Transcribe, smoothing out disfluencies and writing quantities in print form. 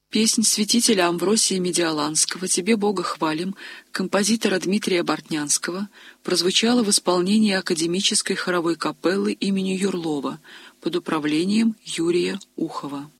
Песнь святителя Амвросия Медиаланского «Тебе, Бога, хвалим» композитора Дмитрия Бортнянского прозвучала в исполнении Академической хоровой капеллы имени Юрлова под управлением Юрия Ухова.